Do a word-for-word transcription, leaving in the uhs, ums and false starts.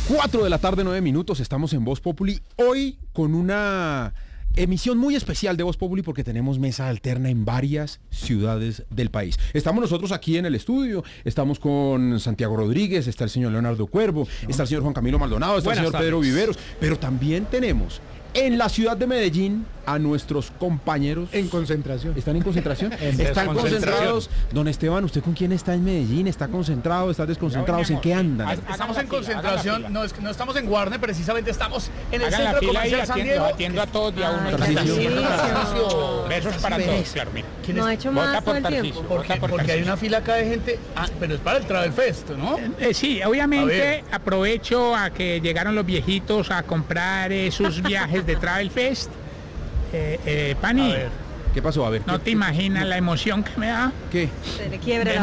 cuatro de la tarde, nueve minutos, estamos en Voz Populi, hoy con una emisión muy especial de Voz Populi porque tenemos mesa alterna en varias ciudades del país. Estamos nosotros aquí en el estudio, estamos con Santiago Rodríguez, está el señor Leonardo Cuervo, no. está el señor Juan Camilo Maldonado, está Buenas el señor tardes. Pedro Viveros, pero también tenemos en la ciudad de Medellín a nuestros compañeros. En concentración. ¿Están en concentración? en ¿Están concentrados? Don Esteban, ¿usted con quién está en Medellín? ¿Está concentrado? ¿Está desconcentrado? ¿En qué andan? Estamos en concentración, no, es, no estamos en Warner, precisamente estamos en el Hagan centro comercial San Diego. Atiendo a todos de a uno. Besos para todos, claro, mira. No ha hecho más todo el tiempo. Porque, porque hay una fila acá de gente, ah, pero es para el Travel Fest, ¿no? Eh, sí, obviamente aprovecho a que llegaron los viejitos a comprar eh, sus viajes de Travel Fest. Eh, eh, Pani, ¿Qué pasó? A ver. ¿no ¿qué, te imaginas la emoción que me da? ¿Qué? Se le quiebra la